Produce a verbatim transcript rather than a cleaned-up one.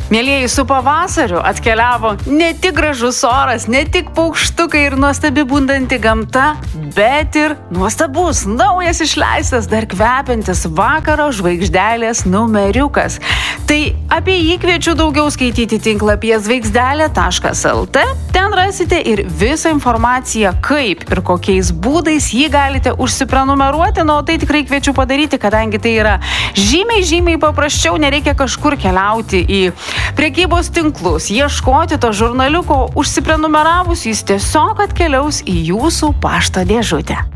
Mielieji, su pavasariu atkeliavo ne tik gražus oras, ne tik paukštukai ir nuostabi bundanti gamta, bet ir nuostabus, naujas išleistas, dar kvepiantis Vakaro žvaigždelės numeriukas. Tai apie jį kviečiu daugiau skaityti tinklapyje žvaigždelė taškas lt. Ten rasite ir visą informaciją, kaip ir kokiais būdais jį galite užsiprenumeruoti, nu, tai tikrai kviečiu padaryti, kadangi tai yra žymiai, žymiai paprasčiau, nereikia kažkur keliauti į prekybos tinklus, ieškoti to žurnaliuko, užsiprenumeravus jis tiesiog atkeliaus į jūsų pašto dėžutę.